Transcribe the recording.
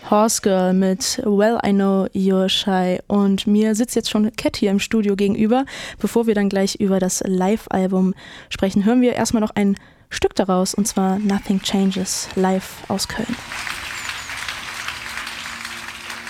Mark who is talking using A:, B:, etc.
A: Horse Girl mit Well, I Know You're Shy. Und mir sitzt jetzt schon Cat hier im Studio gegenüber. Bevor wir dann gleich über das Live-Album sprechen, hören wir erstmal noch ein Stück daraus, und zwar Nothing Changes, live aus Köln.